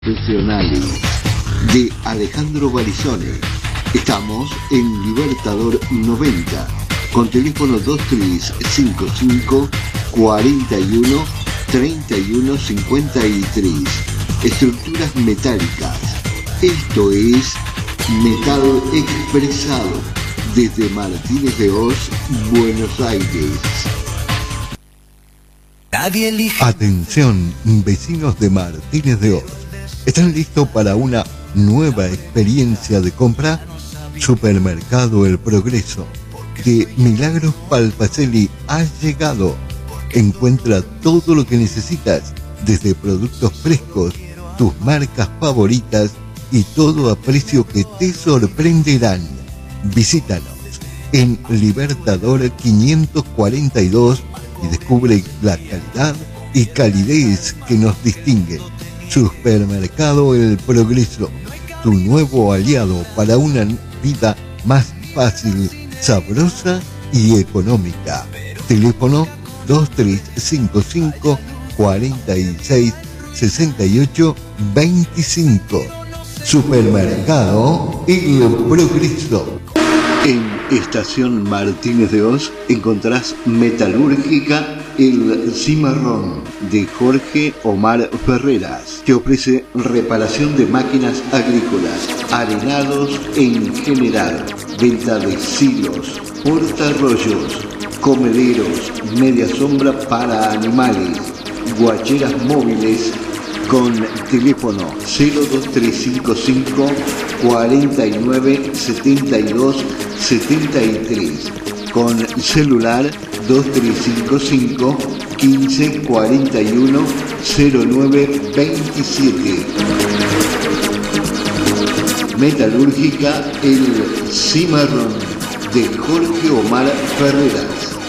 Profesionales de Alejandro Barizone. Estamos en Libertador 90 con teléfono 2355 41 31 53. Estructuras metálicas. Esto es metal expresado desde Martínez de Oz, Buenos Aires. Atención, vecinos de Martínez de Oz. ¿Están listos para una nueva experiencia de compra? Supermercado El Progreso de Milagros Palpacelli ha llegado. Encuentra todo lo que necesitas, desde productos frescos, tus marcas favoritas y todo a precio que te sorprenderán. Visítanos en Libertador 542 y descubre la calidad y calidez que nos distingue. Supermercado El Progreso, tu nuevo aliado para una vida más fácil, sabrosa y económica. Teléfono 2355 46 68 25. Supermercado El Progreso. En Estación Martínez de Oz encontrás Metalúrgica El Cimarrón de Jorge Omar Ferreras, que ofrece reparación de máquinas agrícolas, arenados en general, venta de silos, portarrollos, comederos, media sombra para animales, guacheras móviles, con teléfono 02355 49 72 73, con celular 2355 15 41 09 27. Metalúrgica El Cimarrón de Jorge Omar Ferreras.